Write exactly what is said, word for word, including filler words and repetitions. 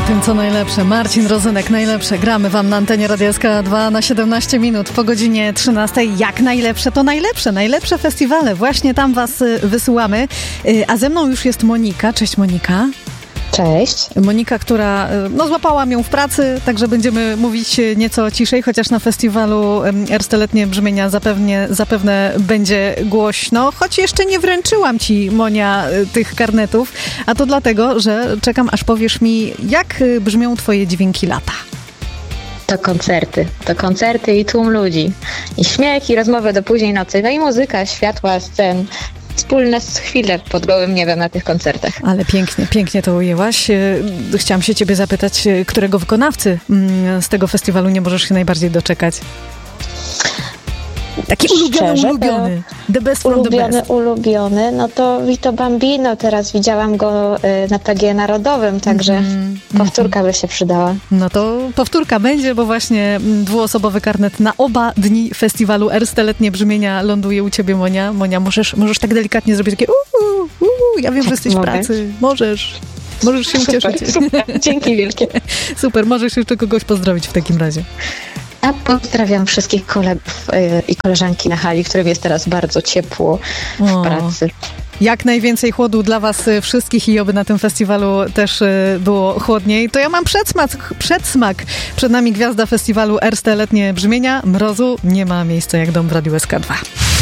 tym, co najlepsze. Marcin Rozynek, najlepsze. Gramy wam na antenie Radia S K dwa na siedemnaście minut po godzinie trzynastej. Jak najlepsze, to najlepsze. Najlepsze festiwale. Właśnie tam was wysyłamy. A ze mną już jest Monika. Cześć, Monika. Cześć. Monika, która no, złapałam ją w pracy, także będziemy mówić nieco ciszej, chociaż na festiwalu Ersteletnie Brzmienia zapewne, zapewne będzie głośno, choć jeszcze nie wręczyłam ci, Monia, tych karnetów, a to dlatego, że czekam, aż powiesz mi, jak brzmią twoje dźwięki lata. To koncerty. To koncerty i tłum ludzi. I śmiech, i rozmowy do późnej nocy. No i muzyka, światła, scen. Wspólne chwile pod gołym niebem na tych koncertach. Ale pięknie, pięknie to ujęłaś. Chciałam się ciebie zapytać, którego wykonawcy z tego festiwalu nie możesz się najbardziej doczekać? Taki ulubiony, Szczerze, ulubiony. The best from ulubiony, the best. Ulubiony, no to Vito Bambino. Teraz widziałam go y, na P G Narodowym, także mm, powtórka by się przydała. No to powtórka będzie, bo właśnie dwuosobowy karnet na oba dni festiwalu Ersteletnie Brzmienia ląduje u ciebie, Monia. Monia, możesz, możesz tak delikatnie zrobić takie uuu, uuu, ja wiem, że jesteś w pracy. Możesz. Możesz się Super, ucieszyć. super. Dzięki wielkie. Super, możesz jeszcze kogoś pozdrowić w takim razie. A pozdrawiam wszystkich kolegów y, i koleżanki na hali, którym jest teraz bardzo ciepło w O. pracy. Jak najwięcej chłodu dla was wszystkich i oby na tym festiwalu też było chłodniej. To ja mam przedsmak, przedsmak. Przed nami gwiazda festiwalu Ersteletnie Brzmienia. Mrozu nie ma miejsca jak dom w Radiu S K dwa.